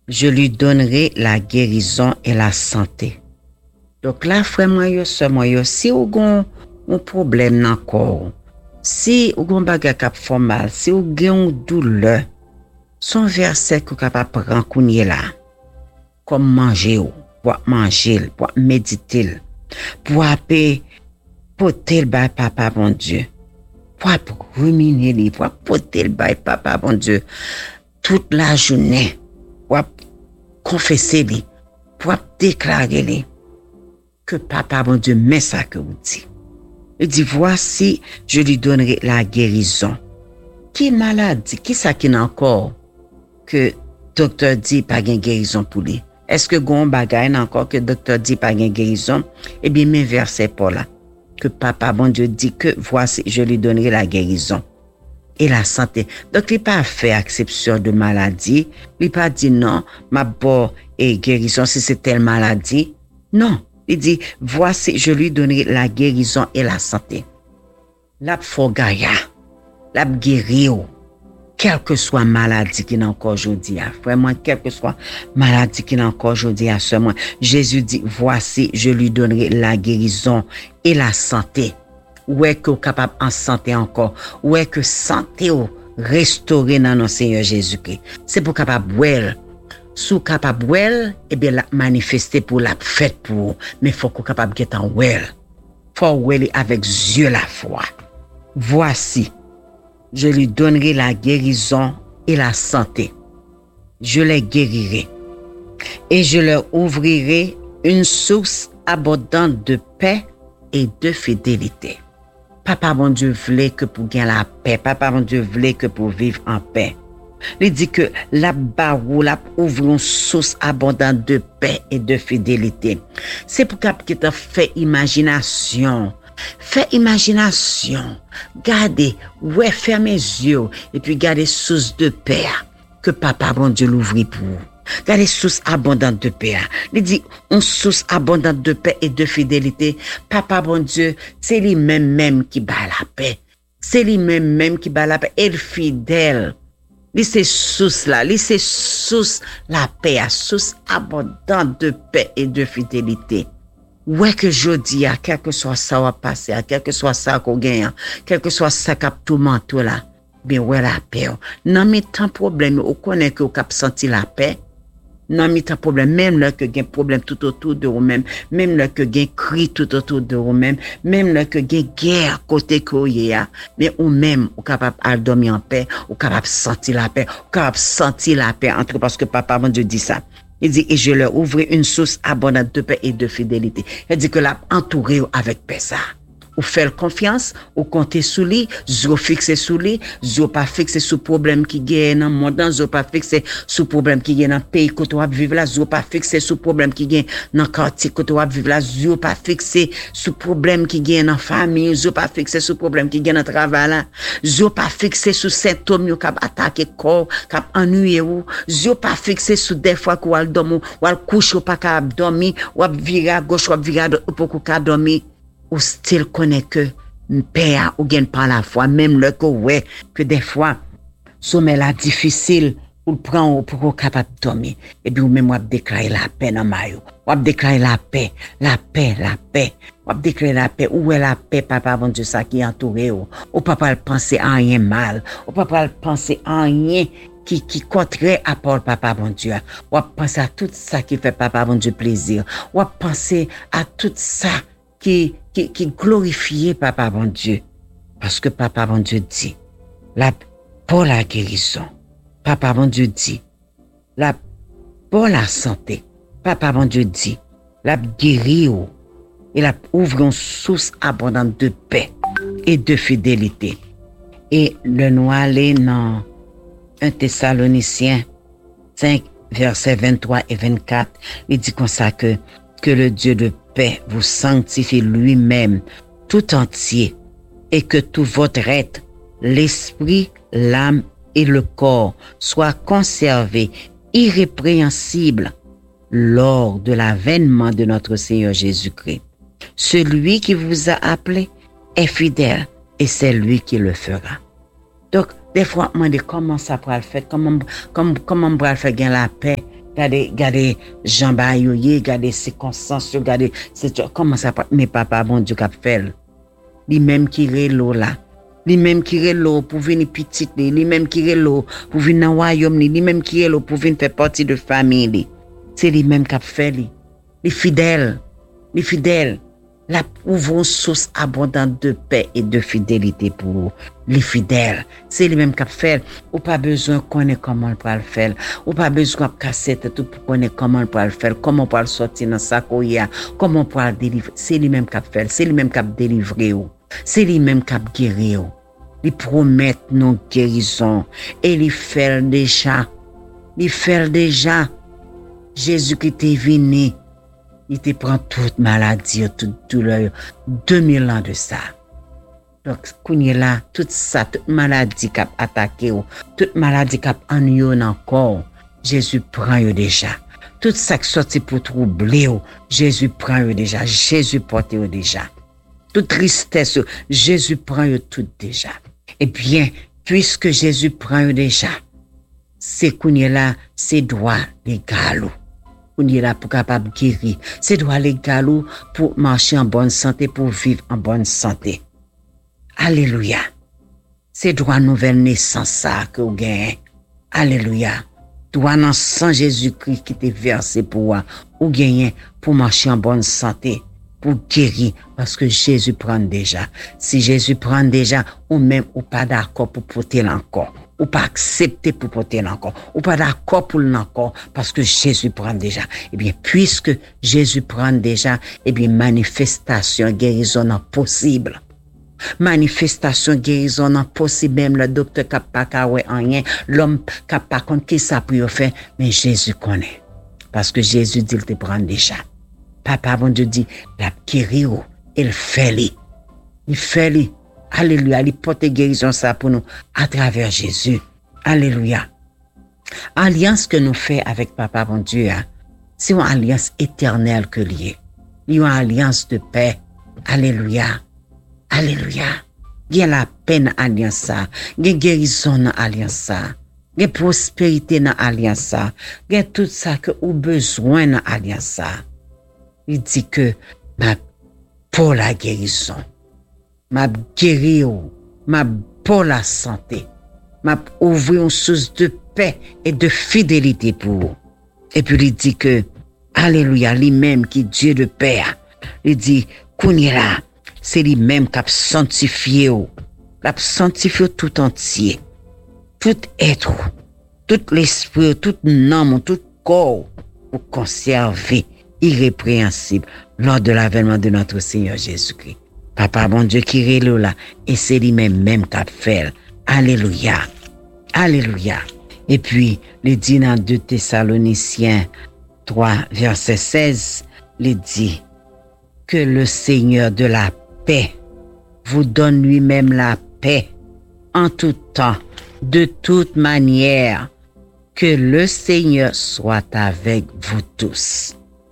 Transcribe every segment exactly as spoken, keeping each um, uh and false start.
je lui donnerai la guérison et la santé. Donc là, frère moi, yo, sœur moi, yo, si vous avez un problème dans le corps, si vous avez un bagage qui fait mal, si vous avez une douleur, son verset que vous êtes capable de prendre là, comme manger, pour manger, pour méditer, pour porter le bail papa bon Dieu, pour ruminer, pour porter le bail papa bon Dieu, toute la journée, pour confesser, pour déclarer que papa bon Dieu met ça que vous dites. Il dit, voici, je lui donnerai la guérison. Qui maladie, qui ça qui n'a encore que docteur dit pas de guérison pour lui? Est-ce que gon bagay n'a encore que docteur dit pas de guérison? Eh bien, mes versets pour là. Que papa bon Dieu dit que voici, je lui donnerai la guérison et la santé. Donc, il n'a pas fait exception de maladie. Il n'a pas dit non, ma bonne et guérison si c'est telle maladie. Non. Il dit, voici, je lui donnerai la guérison et la santé. La fogaya, la guério, quelle que soit maladie qui n'a encore aujourd'hui, vraiment, quelle que soit maladie qui n'a encore aujourd'hui à ce moment, Jésus dit, voici, je lui donnerai la guérison et la santé. Où est que vous capable en santé encore? Où est que santé ou restaurée dans notre Seigneur Jésus-Christ? C'est pour capable well. Sous capable well, eh bien, la manifester pour la fête pour, mais faut qu'on capable get en well. Faut well avec Dieu la foi. Voici, je lui donnerai la guérison et la santé. Je les guérirai. Et je leur ouvrirai une source abondante de paix et de fidélité. Papa, mon Dieu, voulait que pour gagner la paix. Papa, mon Dieu, voulait que pour vivre en paix. Il dit que la barou, la ouvre une source abondante de paix et de fidélité. C'est pour qu'il te fait imagination. Fais imagination. Gardez, ouais, fermez les yeux et puis gardez source de paix que papa, bon Dieu, l'ouvrit pour vous. Gardez source abondante de paix. Il dit, une source abondante de paix et de fidélité. Papa, bon Dieu, c'est lui-même même qui bat la paix. C'est lui-même même qui bat la paix. Et le fidèle. Lui, c'est source là. Lui, c'est source la paix. Source abondante de paix et de fidélité. Ouais, que je dis, à quel que soit ça va passer, à quel que soit ça qu'on gagne, quel que soit ça qui a tout manteau là, bien, ouais, la paix. Non, mais tant problème, on connaît que vous avez senti la paix. Non, mais tant problème, même là que gain problème tout autour de vous-même, même là que gain cri tout autour de vous-même, même là que gain guerre côté que vous y a, mais ou même, ou capable de dormir en paix, ou capable de sentir la paix, ou capable de sentir la paix entre, parce que papa, mon Dieu dit ça. Il dit, et je leur ouvrirai une source abondante de paix et de fidélité. Il dit que l'a entouré avec paix ça. Ou faire confiance, ou compter sous lui, zo fixé sous lui, zo pas fixé sous problème qui gagne dans le monde, zo pas fixé sous problème qui gagne dans le pays que tu vas vivre là, zo pas fixé sous problème qui gagne dans le quartier que tu vas vivre là, zo pas fixé sous problème qui gagne dans la famille, zo pas fixé sous problème qui gagne dans le travail là, zo pas fixé sous symptômes qui attaquer corps, qui ennuyer ou, zo pas fixé sous des fois qu'on va dormir, ou al coucher ou pas capable dormir, ou virer à gauche ou virer à droite pour qu'on dormir. Ou still connaît que père ou gagne par la foi, même le que ouais, que des fois, sommet là difficile pour prendre pour qu'on capable de dormir. Et puis, ou même, ou déclarer la paix dans maillot. Ou déclarer la paix, la paix, la paix. Ou déclarer la paix. Où est la paix, papa, bon Dieu, ça qui est entouré ou. Ou papa, le penser à rien mal. Ou papa, le penser à rien qui, qui contraire à Paul, papa, bon Dieu. Ou penser à tout ça qui fait papa, bon Dieu, plaisir. Ou penser à tout ça qui, qui, qui glorifie papa, bon Dieu. Parce que papa, bon Dieu dit, la, pour la guérison, papa, bon Dieu dit, la, pour la santé, papa, bon Dieu dit, la guérir et la ouvre une source abondante de paix et de fidélité. Et le noyer dans un Thessaloniciens cinq, versets vingt-trois et vingt-quatre, il dit comme ça que, que le Dieu de paix vous sanctifie lui-même tout entier et que tout votre être, l'esprit, l'âme et le corps soient conservés irrépréhensibles lors de l'avènement de notre Seigneur Jésus-Christ. Celui qui vous a appelé est fidèle et c'est lui qui le fera. Donc, des fois, on me dit comment ça pourra le faire, comment, comment, comment on pourra le faire gagner la paix. Gardez, gardez Jean Bayoye, gardez circonstances, gardez, c'est comment ça, mais papa, bon Dieu, qu'a fait. Lui-même qui est là. Lui-même qui est là pour venir petit, lui-même qui est là pour venir dans le royaume, lui-même qui est là pour venir faire partie de la famille. C'est lui-même qui a fait. Les fidèles, les fidèles, la ouvre une source abondante de paix et de fidélité pour les fidèles. C'est lui-même qui a fait. Ou pas besoin de connaître comment on peut le faire. Ou pas besoin de casser tout pour connaître comment on peut le faire. Comment on peut le sortir dans sa couille. Comment on peut le délivrer. C'est lui-même qui a fait. C'est lui-même qui a délivré. C'est lui-même qui a guéri. Il promet nos guérisons. Et il fait déjà. Il fait déjà. Jésus qui est venu. Il te prend toute maladie, toute douleur, deux mille ans de ça. Donc, quand il est là, toute ça, toute maladie qui a attaqué, toute maladie qui a ennuyé encore, Jésus prend yo déjà. Tout ça qui sorti pour troubler, Jésus prend yo déjà. Jésus porte yo déjà. Toute tristesse, Jésus prend yo tout déjà. Eh bien, puisque Jésus prend yo déjà, c'est qu'on est là, c'est droit légal. On est là pour capable guérir. C'est droit légal pour marcher en bonne santé, pour vivre en bonne santé. Alléluia. C'est droit nouvelle naissance ça que vous gagnez. Alléluia. Droit dans sang Jésus-Christ qui t'est versé pour vous gagner pour marcher en bonne santé, pour guérir, parce que Jésus prend déjà. Si Jésus prend déjà, ou même ou pas d'accord pour porter l'encore. Ou pas accepter pour porter l'encore, ou pas d'accord pour l'encore, parce que Jésus prend déjà. Eh bien, puisque Jésus prend déjà, eh bien, manifestation, guérison non possible. Manifestation, guérison non possible, même le docteur n'a pas qu'à rien, l'homme n'a pas compte qui ça pour faire, mais Jésus connaît. Parce que Jésus dit, il te prend déjà. Papa, bon Dieu dit, la guérir, il fait lui. Il fait lui. Alléluia, il porte guérison ça pour nous à travers Jésus. Alléluia. Alliance que nous faisons avec Papa bon Dieu, hein, c'est une alliance éternelle que liée. Une alliance de paix. Alléluia. Alléluia. Il y a la paix dans l'alliance ça. Il y a guérison dans l'alliance ça. Il y a prospérité dans l'alliance ça. Il y a tout ça que vous avez besoin dans l'alliance ça. Il dit que ma pour la guérison. M'a guéri, m'a pour la santé, m'a ouvert une source de paix et de fidélité pour vous. Et puis il dit que, alléluia, lui-même qui est Dieu de paix, il dit, qu'on est là, c'est lui-même qui a sanctifié, qui a sanctifié tout entier, tout être, tout l'esprit, tout âme, tout corps, pour conserver irrépréhensible lors de l'avènement de notre Seigneur Jésus-Christ. Papa, bon Dieu, qui est là, et c'est lui-même même qui a fait. Alléluia. Alléluia. Et puis, le dit dans deux Thessaloniciens trois, verset seize, le dit que le Seigneur de la paix vous donne lui-même la paix en tout temps, de toute manière, que le Seigneur soit avec vous tous.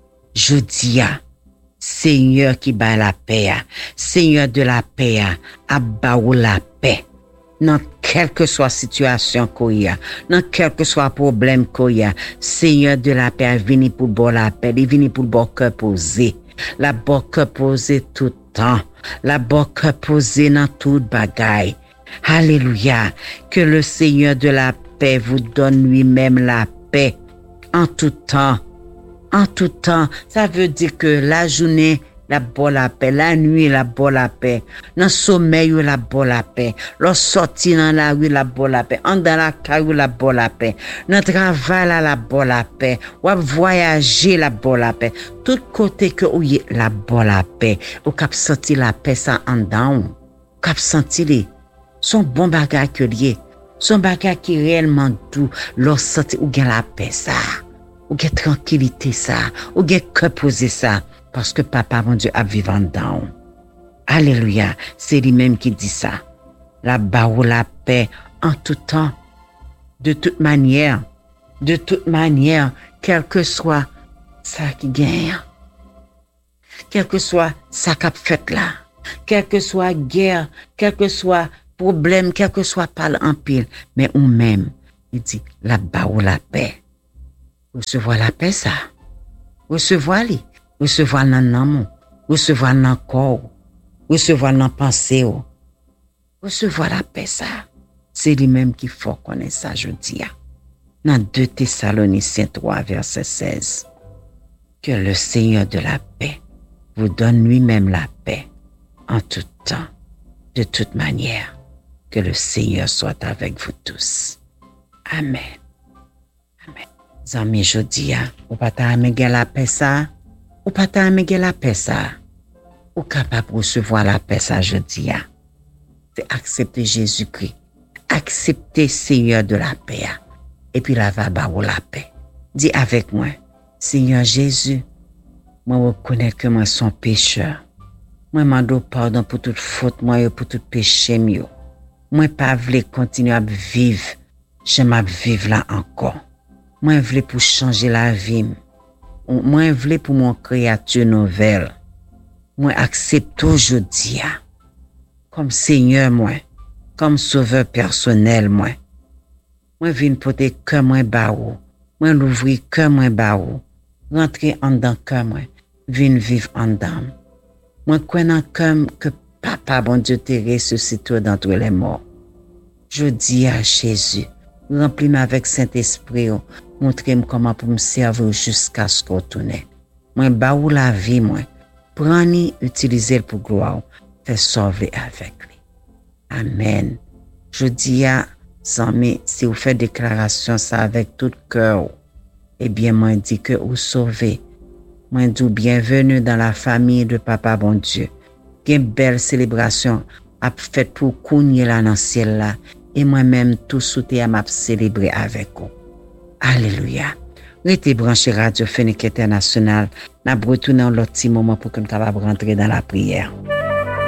Je dis à Seigneur qui bat la paix, Seigneur de la paix, à baou la paix. Dans quelle que soit situation qu'il y a, dans quel que soit problème qu'il y a, Seigneur de la paix, vini pour bon la paix, il vini pour bon cœur posé. La bon cœur posé tout temps, la bon cœur posé dans toute bagaille. Alléluia. Que le Seigneur de la paix vous donne lui-même la paix en tout temps. En tout temps, ça veut dire que la journée, la bonne la paix, la nuit, la bonne la paix, dans le sommeil, la bonne la paix, lorsque sortir dans la rue, la bonne la paix, en dans la caille, la bonne la paix, dans le travail, la bonne la paix, ou voyager, la bonne la paix, tout côté que où y la bonne la paix, ou cap sentir la paix ça en dedans, cap sentir les, son bon bagage que lié, son bagage qui est réellement doux, lorsque sentir ou gain la paix ça. Ou get tranquillité ça, ou get que poser ça, parce que papa, mon Dieu, a vivant dedans. Alléluia, c'est lui-même qui dit ça. La barre la paix en tout temps, de toute manière, de toute manière, quel que soit ça qui gagne, quel que soit ça qu'a fait là, quel que soit guerre, quel que soit problème, quel que soit parle en pile, mais ou même, il dit la barre la paix. Recevoir la paix ça. Recevoir li. Recevoir nan nan recevoir nan corps. Recevoir nan pensée. Recevoir la paix ça. C'est lui-même qui faut connaître ça, je dis. Dans deux Thessaloniciens trois, verset seize. Que le Seigneur de la paix vous donne lui-même la paix en tout temps, de toute manière. Que le Seigneur soit avec vous tous. Amen. Amen. Zami jodi ou pas ta amène la paix ça, ou pas ta amène la paix ça, ou capable de recevoir la paix ça jodi. C'est accepter Jésus-Christ, accepter Seigneur de la paix, et puis là va ba ou la paix. Dis avec moi, Seigneur Jésus, moi reconnais que moi suis un pécheur. Moi mando pardon pour toute faute, moi pour tout péché mio. Moi pas vle continuer à vivre, j'aime à vivre là encore. Moi vle pour changer la vie. Moi vle pour mon créature nouvelle. Moi accepte aujourd'hui comme Seigneur moi, comme sauveur personnel moi. Moi viens porter cœur moi ba ou. Moi l'ouvrir cœur moi ba ou. Rentrer en dedans cœur moi, viens vivre en dedans. Moi connais comme que Papa bon Dieu te ressuscité d'entre les morts. Je dis à Jésus, remplis-moi avec Saint-Esprit, montre-moi comment pour me servir jusqu'à ce qu'on tourne. Moi ba ou la vie moi, prends-ni utiliser pour gloire, fais sauver avec lui. Amen. Je dis à Zami, si vous faites déclaration ça avec tout cœur, eh bien moi dis que vous sauvez. Moi dis bienvenue dans la famille de Papa bon Dieu. Une belle célébration a fait pour kounye là dans ciel là et moi-même tout souté à m'a célébrer avec vous. Alléluia. Restez branché Radio Phoenix International. N'a retourner un petit moment pour que nous capable rentrer dans la prière.